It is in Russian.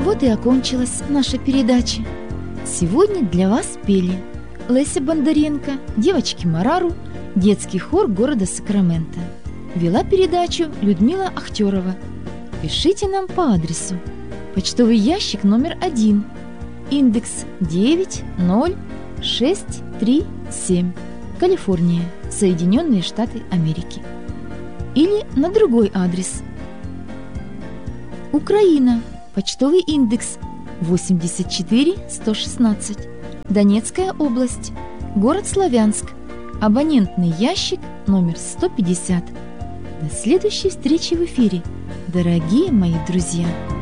Вот и окончилась наша передача. Сегодня для вас пели Леся Бондаренко, девочки Марару, детский хор города Сакраменто. Вела передачу Людмила Ахтерова. Пишите нам по адресу: почтовый ящик номер 1, индекс 90637, Калифорния, Соединенные Штаты Америки. Или на другой адрес: Украина, почтовый индекс 84116, Донецкая область, город Славянск, абонентный ящик номер 150. До следующей встречи в эфире, дорогие мои друзья!